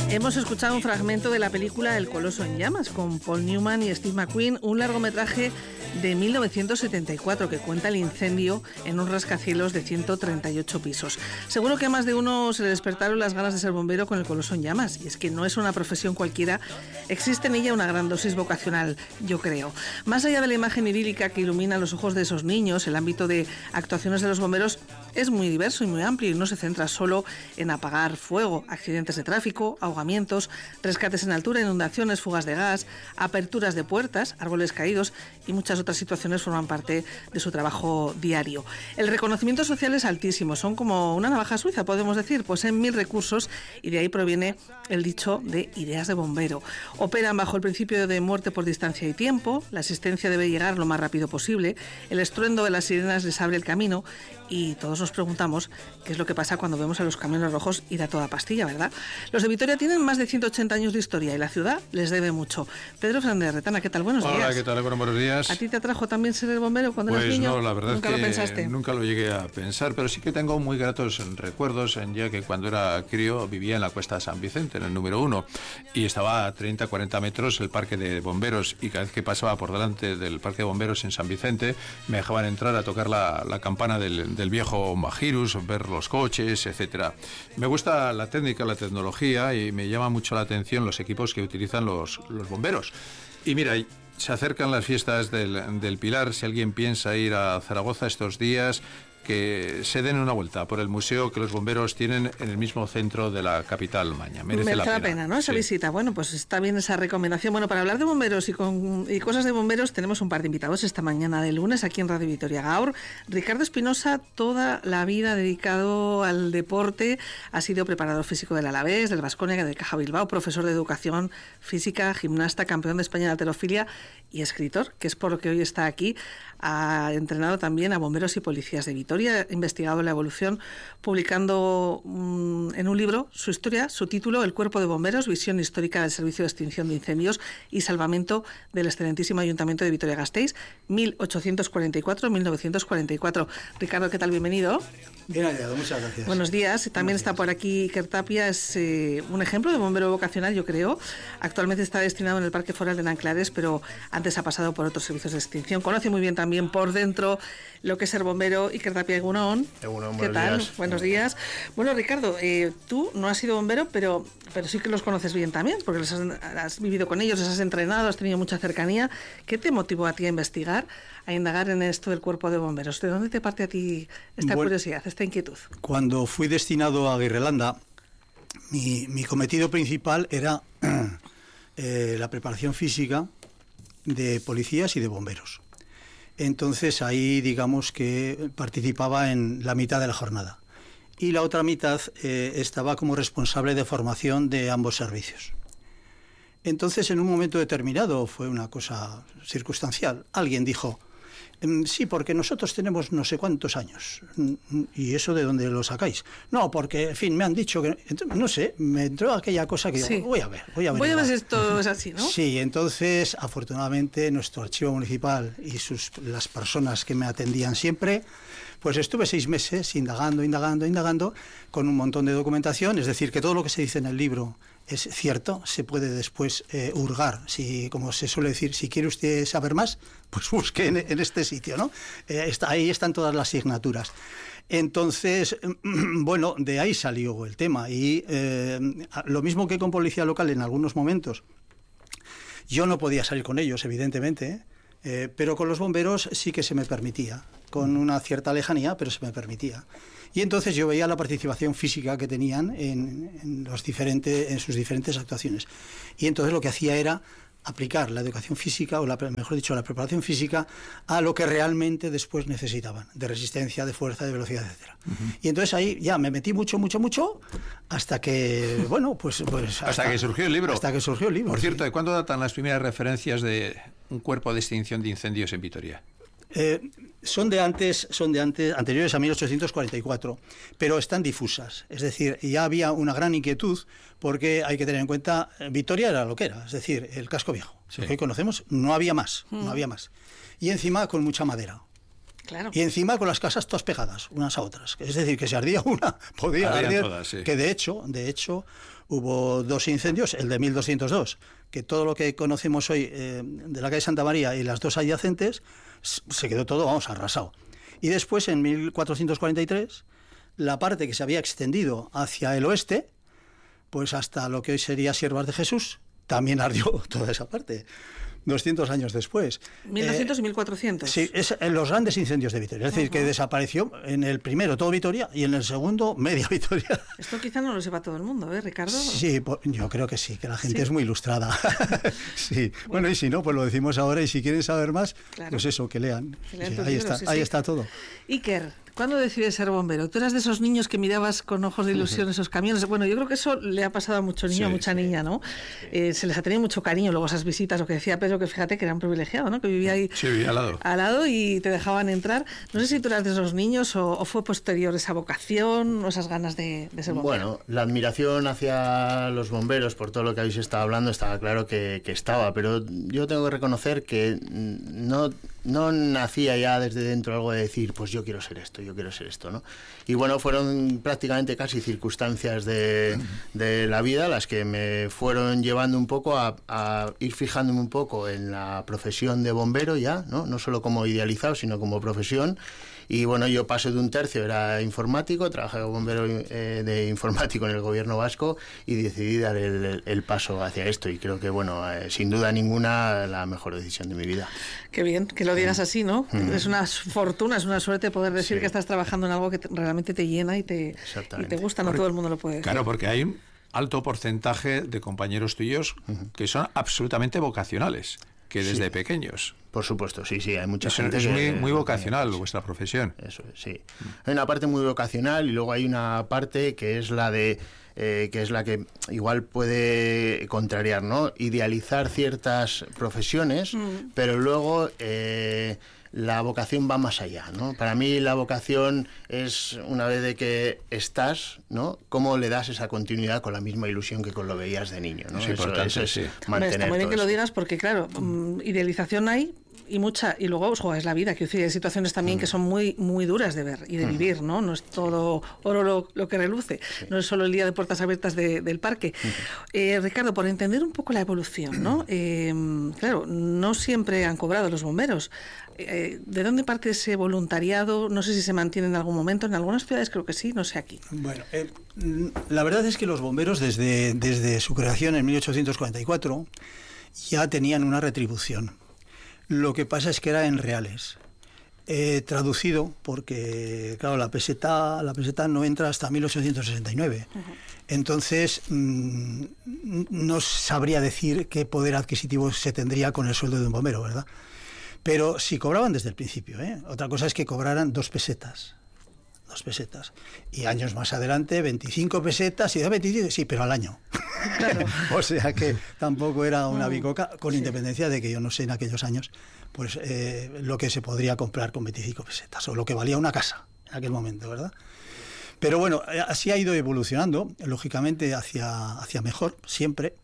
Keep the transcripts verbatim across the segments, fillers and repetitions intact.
Hemos escuchado un fragmento de la película El Coloso en Llamas con Paul Newman y Steve McQueen, un largometraje de mil novecientos setenta y cuatro que cuenta el incendio en un rascacielos de ciento treinta y ocho pisos. Seguro que a más de uno se le despertaron las ganas de ser bombero con El Coloso en Llamas, y es que no es una profesión cualquiera, existe en ella una gran dosis vocacional, yo creo. Más allá de la imagen idílica que ilumina los ojos de esos niños, el ámbito de actuaciones de los bomberos es muy diverso y muy amplio y no se centra solo en apagar fuego, accidentes de tráfico, ahogamientos, rescates en altura, inundaciones, fugas de gas, aperturas de puertas, árboles caídos y muchas otras situaciones forman parte de su trabajo diario. El reconocimiento social es altísimo, son como una navaja suiza, podemos decir, poseen mil recursos y de ahí proviene el dicho de ideas de bombero. Operan bajo el principio de muerte por distancia y tiempo, la asistencia debe llegar lo más rápido posible, el estruendo de las sirenas les abre el camino y todos nos preguntamos qué es lo que pasa cuando vemos a los camiones rojos ir a toda pastilla, ¿verdad? Los de Vitoria tienen más de ciento ochenta años de historia y la ciudad les debe mucho. Pedro Fernández Retana, ¿qué tal? Buenos Hola, días. Hola, ¿qué tal? Bueno, buenos días. ¿A ti te atrajo también ser el bombero cuando pues eras niño? Pues no, la verdad ¿Nunca es que lo pensaste? Nunca lo llegué a pensar, pero sí que tengo muy gratos recuerdos, en ya que cuando era crío vivía en la Cuesta San Vicente, en el número uno, y estaba a treinta a cuarenta metros el parque de bomberos, y cada vez que pasaba por delante del parque de bomberos en San Vicente, me dejaban entrar a tocar la, la campana del, del viejo Magirus, ver los coches, etcétera. Me gusta la técnica, la tecnología, y me llama mucho la atención los equipos que utilizan los, los bomberos. Y mira, se acercan las fiestas del, del Pilar. Si alguien piensa ir a Zaragoza estos días, que se den una vuelta por el museo que los bomberos tienen en el mismo centro de la capital maña. Merece, Merece la, la pena, pena, ¿no? Esa sí. visita. Bueno, pues está bien esa recomendación. Bueno, para hablar de bomberos y, con, y cosas de bomberos tenemos un par de invitados esta mañana de lunes aquí en Radio Vitoria Gaur. Ricardo Espinosa, toda la vida dedicado al deporte, ha sido preparador físico del Alavés, del Baskonia, del Caja Bilbao, profesor de educación física, gimnasta, campeón de España de halterofilia y escritor, que es por lo que hoy está aquí. Ha entrenado también a bomberos y policías de Vitoria, ha investigado la evolución, publicando um, en un libro su historia, su título, El cuerpo de bomberos, visión histórica del servicio de extinción de incendios y salvamento del excelentísimo Ayuntamiento de Vitoria-Gasteiz, mil ochocientos cuarenta y cuatro a mil novecientos cuarenta y cuatro. Ricardo, ¿qué tal? Bienvenido. Bien hallado, muchas gracias. Buenos días. También Buenos está días. Por aquí Iker Tapia, es eh, un ejemplo de bombero vocacional, yo creo. Actualmente está destinado en el Parque Foral de Nanclares, pero antes ha pasado por otros servicios de extinción. Conoce muy bien también por dentro lo que es ser bombero. Iker Tapia, Egunon. Egunon, ¿Qué buenos tal? días. Buenos días. Bueno, Ricardo, eh, tú no has sido bombero, pero, pero sí que los conoces bien también, porque los has, has vivido con ellos, los has entrenado, has tenido mucha cercanía. ¿Qué te motivó a ti a investigar, a indagar en esto del cuerpo de bomberos? ¿De dónde te parte a ti esta bueno, curiosidad, esta inquietud? Cuando fui destinado a Guirrelanda, mi, mi cometido principal era eh, la preparación física de policías y de bomberos. Entonces ahí digamos que participaba en la mitad de la jornada. Y la otra mitad eh, estaba como responsable de formación de ambos servicios. Entonces, en un momento determinado, fue una cosa circunstancial, alguien dijo, sí, porque nosotros tenemos no sé cuántos años. ¿Y eso de dónde lo sacáis? No, porque, en fin, me han dicho que... No sé, me entró aquella cosa que sí. digo, voy a ver, voy a ver. Voy a ver si esto es así, ¿no? Sí, entonces, afortunadamente, nuestro archivo municipal y sus, las personas que me atendían siempre... Pues estuve seis meses indagando, indagando, indagando, con un montón de documentación, es decir, que todo lo que se dice en el libro es cierto, se puede después eh, hurgar, si, como se suele decir, si quiere usted saber más, pues busque en, en este sitio, ¿no? Eh, está, ahí están todas las asignaturas. Entonces, bueno, de ahí salió el tema, y eh, lo mismo que con policía local en algunos momentos, yo no podía salir con ellos, evidentemente, ¿eh? Eh, pero con los bomberos sí que se me permitía, con una cierta lejanía, pero se me permitía. Y entonces yo veía la participación física que tenían en, en, los diferentes, en sus diferentes actuaciones. Y entonces lo que hacía era aplicar la educación física, o la, mejor dicho, la preparación física, a lo que realmente después necesitaban, de resistencia, de fuerza, de velocidad, etcétera. Uh-huh. Y entonces ahí ya me metí mucho, mucho, mucho, hasta que, bueno, pues... pues hasta, hasta que surgió el libro. Hasta que surgió el libro. Por cierto, sí. ¿de cuándo datan las primeras referencias de un cuerpo de extinción de incendios en Vitoria? Eh, son de antes, son de antes, anteriores a mil ochocientos cuarenta y cuatro, pero están difusas. Es decir, ya había una gran inquietud, porque hay que tener en cuenta, Vitoria era lo que era, es decir, el casco viejo. Sí. Lo que hoy conocemos, no había más, mm. no había más. Y encima con mucha madera. Claro. Y encima con las casas todas pegadas, unas a otras. Es decir, que si ardía una, podía Ardían arder. todas, sí. Que de hecho, de hecho, hubo dos incendios, el de mil doscientos dos, que todo lo que conocemos hoy eh, de la calle Santa María y las dos adyacentes, se quedó todo, vamos, arrasado. Y después, en mil cuatrocientos cuarenta y tres, la parte que se había extendido hacia el oeste, pues hasta lo que hoy sería Siervas de Jesús, también ardió toda esa parte. doscientos años después. mil doscientos eh, y mil cuatrocientos. Sí, es en los grandes incendios de Vitoria. Es decir, uh-huh. que desapareció en el primero todo Vitoria y en el segundo media Vitoria. Esto quizá no lo sepa todo el mundo, ¿eh, Ricardo? Sí, pues, yo creo que sí, que la gente ¿Sí? es muy ilustrada. sí. Bueno. bueno, y si no, pues lo decimos ahora, y si quieren saber más, claro. pues eso, que lean. Que lean sí, ahí libros, está, sí, ahí sí. está todo. Iker, ¿cuándo decides ser bombero? ¿Tú eras de esos niños que mirabas con ojos de ilusión esos camiones? Bueno, yo creo que eso le ha pasado a mucho niño, sí, a mucha sí, niña, ¿no? Sí. Eh, se les ha tenido mucho cariño luego esas visitas, lo que decía Pedro, que fíjate que era un privilegiado, ¿no? Que vivía ahí sí, vivía al lado. al lado y te dejaban entrar. No sé si tú eras de esos niños o, o fue posterior esa vocación o esas ganas de, de ser bombero. Bueno, la admiración hacia los bomberos, por todo lo que habéis estado hablando, estaba claro que, que estaba, pero yo tengo que reconocer que no... no nacía ya desde dentro algo de decir, pues yo quiero ser esto, yo quiero ser esto, ¿no? Y bueno, fueron prácticamente casi circunstancias de, de la vida las que me fueron llevando un poco a, a ir fijándome un poco en la profesión de bombero ya, ¿no? No solo como idealizado, sino como profesión. Y bueno, yo paso de un tercio, era informático, trabajé como bombero eh, de informático en el gobierno vasco y decidí dar el, el, el paso hacia esto. Y creo que, bueno, eh, sin duda ninguna, la mejor decisión de mi vida. Qué bien, que lo digas así, ¿no? Mm. Es una fortuna, es una suerte poder decir sí. que estás trabajando en algo que te, realmente te llena y te, y te gusta, no porque, todo el mundo lo puede decir. Claro, porque hay un alto porcentaje de compañeros tuyos uh-huh. que son absolutamente vocacionales, que desde sí. pequeños... Por supuesto, sí, sí, hay mucha es, gente es que... muy, muy vocacional sí. vuestra profesión. Eso es, sí. Hay una parte muy vocacional y luego hay una parte que es la de... Eh, que es la que igual puede contrariar, ¿no? Idealizar ciertas profesiones, mm. pero luego... Eh, la vocación va más allá, ¿no? Para mí la vocación es, una vez de que estás, ¿no? Cómo le das esa continuidad con la misma ilusión que con lo veías de niño, ¿no? Es importante, eso es sí. Bueno, está muy bien que lo digas porque, claro, um, idealización hay y mucha, y luego pues, joder, es la vida, que hay situaciones también mm. que son muy muy duras de ver y de mm. vivir, ¿no? No es todo oro lo, lo que reluce, sí. no es solo el día de puertas abiertas de, del parque. Mm. Eh, Ricardo, por entender un poco la evolución, ¿no? Eh, claro, no siempre han cobrado los bomberos. Eh, ¿De dónde parte ese voluntariado? No sé si se mantiene en algún momento, en algunas ciudades creo que sí, no sé aquí. Bueno, eh, la verdad es que los bomberos desde, desde su creación en mil ochocientos cuarenta y cuatro ya tenían una retribución. Lo que pasa es que era en reales. Eh, traducido, porque claro, la peseta, la peseta no entra hasta mil ochocientos sesenta y nueve. Uh-huh. Entonces, mmm, no sabría decir qué poder adquisitivo se tendría con el sueldo de un bombero, ¿verdad? Pero sí cobraban desde el principio, ¿eh? Otra cosa es que cobraran dos pesetas. Dos pesetas. Y años más adelante, veinticinco pesetas y de veinticinco, sí, pero al año. Claro. O sea que tampoco era una bicoca, con sí. independencia de que yo no sé en aquellos años pues eh, lo que se podría comprar con veinticinco pesetas, o lo que valía una casa en aquel momento, ¿verdad? Pero bueno, así ha ido evolucionando, lógicamente, hacia, hacia mejor, siempre.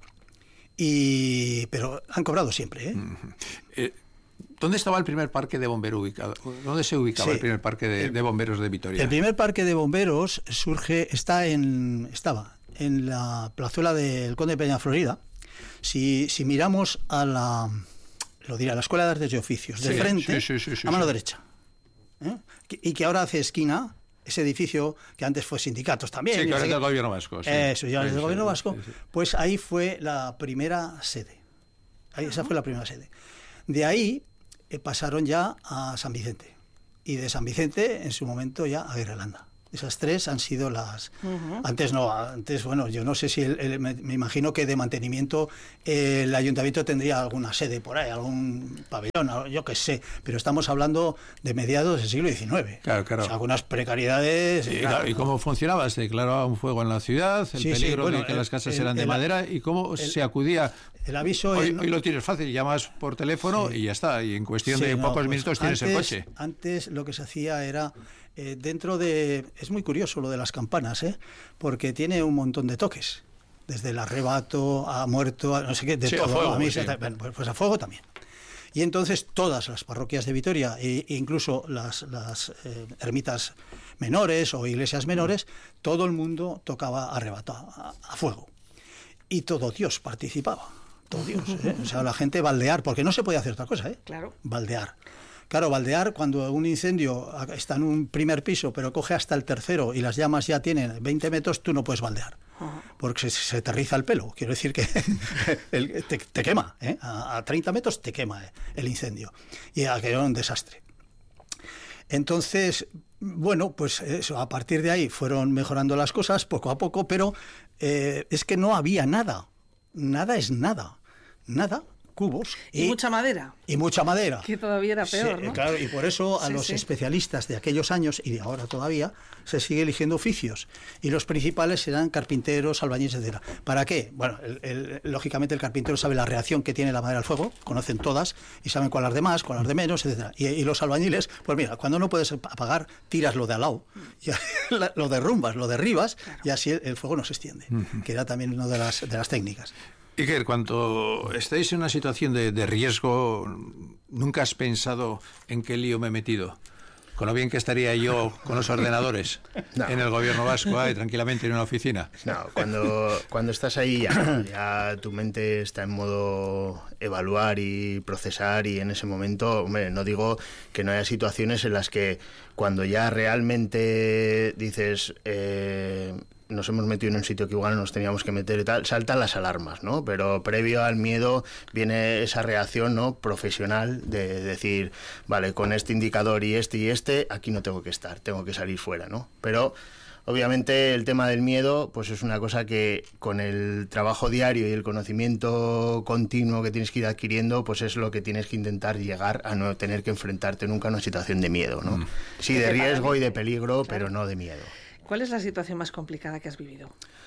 Y pero han cobrado siempre, ¿eh? Uh-huh. eh ¿Dónde estaba el primer parque de bomberos ubicado? ¿Dónde se ubicaba sí, el primer parque de, el, de bomberos de Vitoria? El primer parque de bomberos surge, está en, estaba en la plazuela del Conde de Peña Florida. Si, si miramos a la, lo diré, a la Escuela de Artes y Oficios, de sí, frente, sí, sí, sí, sí, a mano sí. derecha, ¿eh? y que ahora hace esquina, ese edificio que antes fue sindicatos también. Sí, que ahora es del Gobierno Vasco. Sí. Eso, ya sí, es del sí, Gobierno Vasco. Sí, sí. Pues ahí fue la primera sede. Ahí, esa fue la primera sede. De ahí eh, pasaron ya a San Vicente. Y de San Vicente, en su momento, ya a Guerrelanda. Esas tres han sido las... Uh-huh. Antes no, antes, bueno, yo no sé si... El, el, me, me imagino que de mantenimiento eh, el ayuntamiento tendría alguna sede por ahí, algún pabellón, yo qué sé, pero estamos hablando de mediados del siglo diecinueve. Claro, claro. O sea, algunas precariedades... Sí, claro, ¿y cómo funcionaba? ¿Se declaraba un fuego en la ciudad? ¿El sí, peligro sí, bueno, de que el, las casas el, eran de el, madera? ¿Y cómo el, se acudía? El aviso... Hoy, en... hoy lo tienes fácil, llamas por teléfono sí. y ya está, y en cuestión sí, de no, pocos pues minutos tienes antes, el coche. Antes lo que se hacía era... Eh, dentro de... Es muy curioso lo de las campanas, ¿eh? Porque tiene un montón de toques. Desde el arrebato a muerto, a no sé qué, de sí, todo. A fuego, a mí, sí. Bueno, pues a fuego también. Y entonces todas las parroquias de Vitoria, e incluso las, las eh, ermitas menores o iglesias menores, todo el mundo tocaba arrebato a, a fuego. Y todo Dios participaba. Todo Dios, ¿eh? O sea, la gente baldear, porque no se podía hacer otra cosa, ¿eh? Claro. Baldear. Claro, baldear cuando un incendio está en un primer piso, pero coge hasta el tercero y las llamas ya tienen veinte metros, tú no puedes baldear. Porque se, se te riza el pelo. Quiero decir que el, te, te quema, ¿eh? A, a treinta metros te quema eh, el incendio. Y aquello era un desastre. Entonces, bueno, pues eso, a partir de ahí fueron mejorando las cosas poco a poco, pero eh, es que no había nada. Nada es nada. Nada. Cubos. Y, y mucha madera. Y mucha madera. Que todavía era peor, sí, ¿no? Claro, y por eso a sí, los sí. especialistas de aquellos años, y de ahora todavía, se sigue eligiendo oficios. Y los principales serán carpinteros, albañiles, etcétera. ¿Para qué? Bueno, el, el, lógicamente el carpintero sabe la reacción que tiene la madera al fuego, conocen todas, y saben cuáles de más, cuáles de menos, etcétera. Y, y los albañiles, pues mira, cuando no puedes apagar, tiras lo de al lado, y lo derrumbas, lo derribas, claro. Y así el, el fuego no se extiende, uh-huh. Que era también una de las, de las técnicas. Iker, cuando estáis en una situación de, de riesgo, ¿nunca has pensado en qué lío me he metido? Con lo bien que estaría yo con los ordenadores no. en el gobierno vasco, ahí, tranquilamente en una oficina. No, cuando, cuando estás ahí ya, ya tu mente está en modo evaluar y procesar, y en ese momento, hombre, no digo que no haya situaciones en las que cuando ya realmente dices... Eh, nos hemos metido en un sitio que igual nos teníamos que meter y tal, saltan las alarmas, ¿no? Pero previo al miedo viene esa reacción, ¿no?, profesional de decir, vale, con este indicador y este y este, aquí no tengo que estar, tengo que salir fuera, ¿no? Pero obviamente el tema del miedo, pues es una cosa que con el trabajo diario y el conocimiento continuo que tienes que ir adquiriendo, pues es lo que tienes que intentar llegar a no tener que enfrentarte nunca a una situación de miedo, ¿no? Mm. Sí, de riesgo y de peligro, claro, pero no de miedo. ¿Cuál es la situación más complicada que has vivido?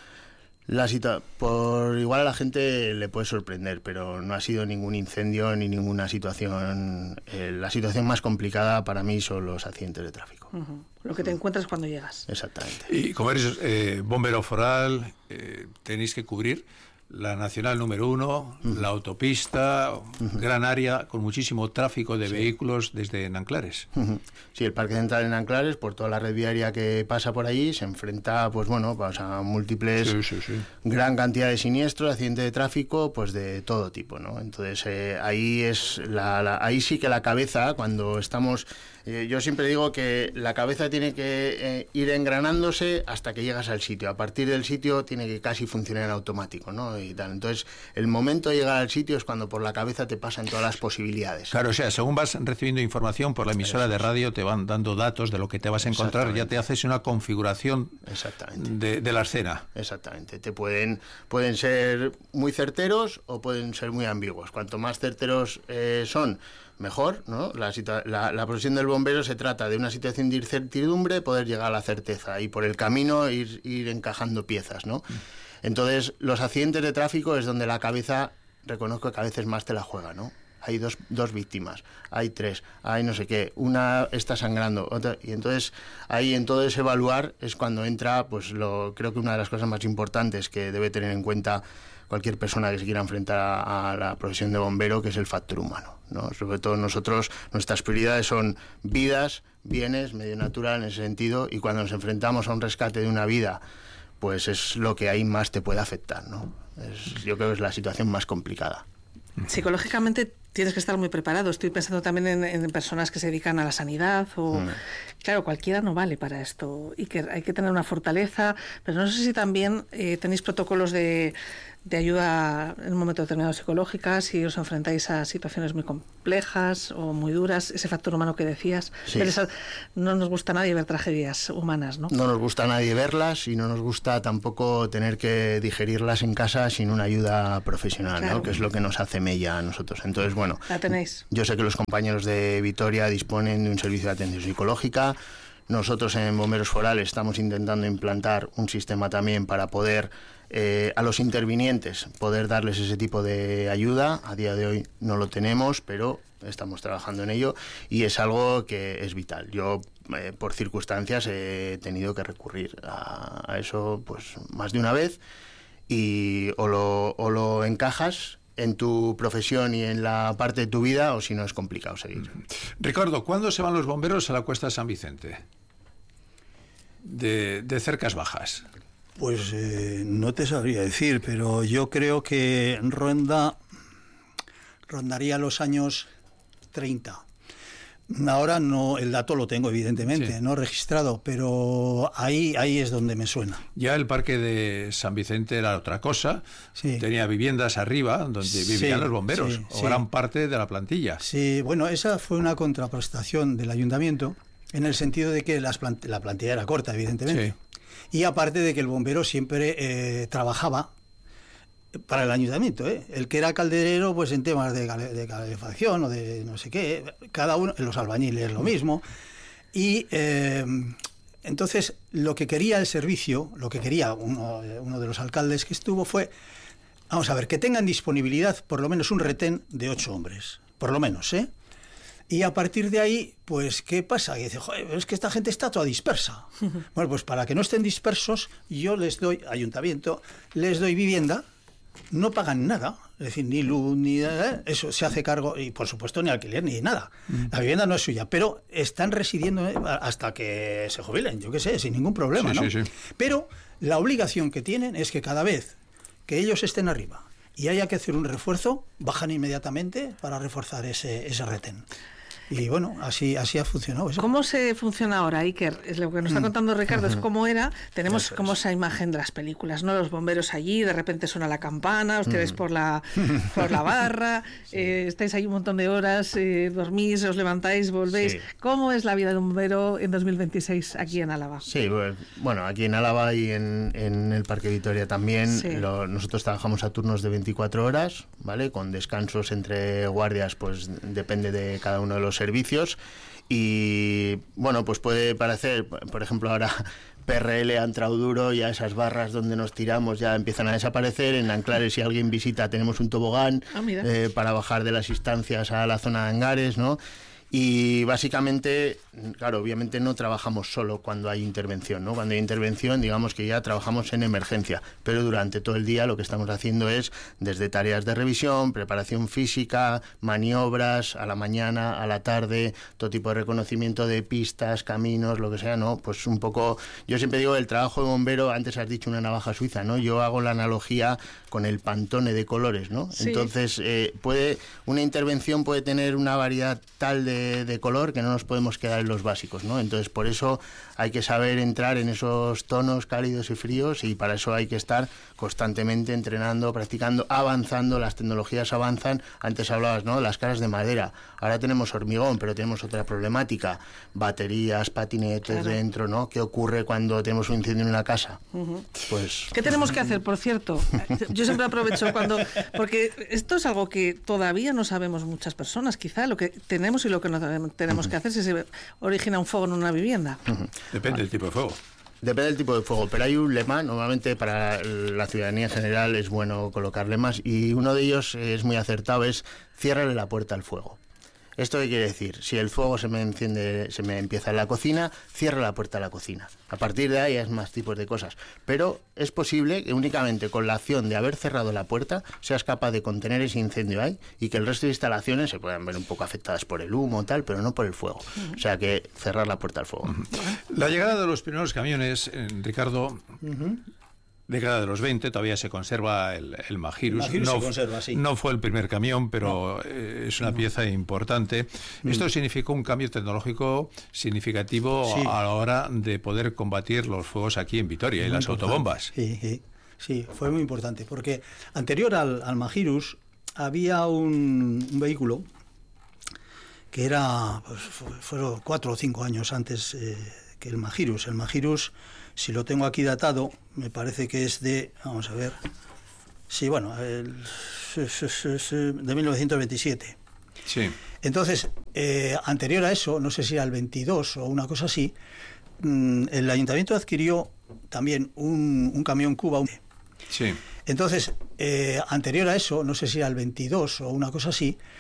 La situa- por igual a la gente le puede sorprender, pero no ha sido ningún incendio ni ninguna situación. Eh, la situación más complicada para mí son los accidentes de tráfico. Uh-huh. Lo que te encuentras cuando llegas. Exactamente. Y como eres eh, bombero foral, eh, tenéis que cubrir la nacional número uno, uh-huh. la autopista, uh-huh. gran área con muchísimo tráfico de sí. vehículos desde Nanclares. Uh-huh. Sí, el Parque Central en Nanclares, por toda la red viaria que pasa por allí, se enfrenta, pues bueno, pues a múltiples, sí, sí, sí. gran cantidad de siniestros, accidentes de tráfico, pues de todo tipo, ¿no? Entonces eh, ahí es la, la, ahí sí que la cabeza, cuando estamos, eh, yo siempre digo que la cabeza tiene que eh, ir engranándose hasta que llegas al sitio. A partir del sitio tiene que casi funcionar en automático, ¿no? Y tal. Entonces, el momento de llegar al sitio es cuando por la cabeza te pasan todas las posibilidades. Claro, o sea, según vas recibiendo información por la emisora de radio, te van dando datos de lo que te vas a encontrar, ya te haces una configuración Exactamente. De, de la escena. Exactamente. Te pueden, pueden ser muy certeros o pueden ser muy ambiguos. Cuanto más certeros eh, son, mejor, ¿no? La, situa- la, la profesión del bombero se trata de una situación de incertidumbre, poder llegar a la certeza y por el camino ir, ir encajando piezas, ¿no? Mm. Entonces, los accidentes de tráfico es donde la cabeza, reconozco que a veces más te la juega, ¿no? Hay dos, dos víctimas, hay tres, hay no sé qué, una está sangrando, otra, y entonces ahí en todo ese evaluar es cuando entra, pues lo creo que una de las cosas más importantes que debe tener en cuenta cualquier persona que se quiera enfrentar a, a la profesión de bombero, que es el factor humano, ¿no? Sobre todo nosotros, nuestras prioridades son vidas, bienes, medio natural en ese sentido, y cuando nos enfrentamos a un rescate de una vida, pues es lo que ahí más te puede afectar, ¿no? Es, yo creo que es la situación más complicada. Psicológicamente tienes que estar muy preparado. Estoy pensando también en, en personas que se dedican a la sanidad o... Mm. Claro, cualquiera no vale para esto y que hay que tener una fortaleza, pero no sé si también eh, tenéis protocolos de, de ayuda en un momento determinado psicológica, si os enfrentáis a situaciones muy complejas o muy duras, ese factor humano que decías. Sí. Esa, no nos gusta a nadie ver tragedias humanas, ¿no? No nos gusta a nadie verlas y no nos gusta tampoco tener que digerirlas en casa sin una ayuda profesional, claro, ¿no? Que es lo que nos hace mella a nosotros. Entonces, bueno, la tenéis. Yo sé que los compañeros de Vitoria disponen de un servicio de atención psicológica. Nosotros en Bomberos Forales estamos intentando implantar un sistema también para poder eh, a los intervinientes poder darles ese tipo de ayuda. A día de hoy no lo tenemos, pero estamos trabajando en ello y es algo que es vital. Yo eh, por circunstancias he tenido que recurrir a, a eso pues más de una vez y o lo, o lo encajas en tu profesión y en la parte de tu vida, o si no es complicado seguir. Ricardo, ¿cuándo se van los bomberos a la Cuesta de San Vicente? De, de Cercas Bajas. Pues eh, no te sabría decir, pero yo creo que ronda rondaría los años treinta. Ahora no, el dato lo tengo evidentemente, sí. no registrado, pero ahí ahí es donde me suena. Ya el parque de San Vicente era otra cosa, sí. tenía viviendas arriba donde vivían sí, los bomberos, sí, o sí. gran parte de la plantilla. Sí, bueno, esa fue una contraprestación del ayuntamiento, en el sentido de que las plant- la plantilla era corta, evidentemente. Sí. Y aparte de que el bombero siempre eh, trabajaba para el ayuntamiento, ¿eh? El que era calderero, pues en temas de, cale, de calefacción o de no sé qué, cada uno, los albañiles lo mismo. Y eh, entonces lo que quería el servicio, lo que quería uno, uno de los alcaldes que estuvo fue, vamos a ver, que tengan disponibilidad por lo menos un retén de ocho hombres, por lo menos, ¿eh? Y a partir de ahí, pues, ¿qué pasa? Y dice, joder, es que esta gente está toda dispersa. Bueno, pues para que no estén dispersos, yo les doy, ayuntamiento, les doy vivienda. No pagan nada, es decir, ni luz, ni eh, eso se hace cargo, y por supuesto ni alquiler, ni nada. Mm. La vivienda no es suya, pero están residiendo eh, hasta que se jubilen, yo qué sé, sin ningún problema, sí, ¿no? Sí, sí. Pero la obligación que tienen es que cada vez que ellos estén arriba y haya que hacer un refuerzo, bajan inmediatamente para reforzar ese, ese retén. Y bueno, así así ha funcionado eso. ¿Cómo se funciona ahora, Iker? Es lo que nos está contando Ricardo, es cómo era. Tenemos como esa imagen de las películas, ¿no? Los bomberos allí, de repente suena la campana, os quedáis por la por la barra, sí. eh, estáis ahí un montón de horas, eh, dormís, os levantáis, volvéis. Sí. ¿Cómo es la vida de un bombero en dos mil veintiséis aquí en Álava? Sí, bueno, aquí en Álava y en, en el Parque Vitoria también, sí. lo, nosotros trabajamos a turnos de veinticuatro horas, ¿vale? Con descansos entre guardias, pues depende de cada uno de los servicios. Y bueno, pues puede parecer, por ejemplo, ahora P R L ha entrado duro, ya esas barras donde nos tiramos ya empiezan a desaparecer. En Anclares, si alguien visita, tenemos un tobogán oh, eh, para bajar de las instancias a la zona de hangares, ¿no? Y básicamente, claro, obviamente no trabajamos solo cuando hay intervención, ¿no? Cuando hay intervención, digamos que ya trabajamos en emergencia, pero durante todo el día lo que estamos haciendo es desde tareas de revisión, preparación física, maniobras, a la mañana, a la tarde, todo tipo de reconocimiento de pistas, caminos, lo que sea, ¿no? Pues un poco, yo siempre digo, el trabajo de bombero, antes has dicho una navaja suiza, ¿no? Yo hago la analogía con el Pantone de colores, ¿no? Sí. Entonces, eh, puede, una intervención puede tener una variedad tal de de color que no nos podemos quedar en los básicos, ¿no? Entonces por eso hay que saber entrar en esos tonos cálidos y fríos, y para eso hay que estar constantemente entrenando, practicando, avanzando. Las tecnologías avanzan. Antes hablabas, ¿no?, las caras de madera, ahora tenemos hormigón, pero tenemos otra problemática, baterías, patinetes claro. dentro, ¿no? ¿Qué ocurre cuando tenemos un incendio en una casa? Uh-huh. Pues ¿qué tenemos que hacer, por cierto? Yo siempre aprovecho cuando, porque esto es algo que todavía no sabemos muchas personas, quizá lo que tenemos y lo que no tenemos uh-huh. que hacer si se origina un fuego en una vivienda. Uh-huh. Depende del tipo de fuego. Depende del tipo de fuego, pero hay un lema, normalmente para la ciudadanía en general es bueno colocar lemas, y uno de ellos es muy acertado, es ciérrale la puerta al fuego. ¿Esto qué quiere decir? Si el fuego se me enciende, se me empieza en la cocina, cierra la puerta a la cocina. A partir de ahí hay más tipos de cosas. Pero es posible que únicamente con la acción de haber cerrado la puerta seas capaz de contener ese incendio ahí, y que el resto de instalaciones se puedan ver un poco afectadas por el humo tal, pero no por el fuego. O sea que cerrar la puerta al fuego. La llegada de los primeros camiones, eh, Ricardo... Uh-huh. Década de los veinte, todavía se conserva el, el Magirus. Magirus no, se conserva, sí. No fue el primer camión, pero no. eh, es una no. pieza importante. Mm. Esto significó un cambio tecnológico significativo sí. a la hora de poder combatir los fuegos aquí en Vitoria muy y las importante. autobombas. Sí, sí, sí, fue muy importante, porque anterior al, al Magirus había un, un vehículo que era, pues, fueron cuatro o cinco años antes eh, que el Magirus. El Magirus, si lo tengo aquí datado, me parece que es de, vamos a ver, sí, bueno, el, de mil novecientos veintisiete. Sí. Entonces, eh, anterior a eso, no sé si era el veintidós o una cosa así, mmm, el ayuntamiento adquirió también un, un camión Cuba. Sí. Entonces, eh, anterior a eso, no sé si era el veintidós o una cosa así,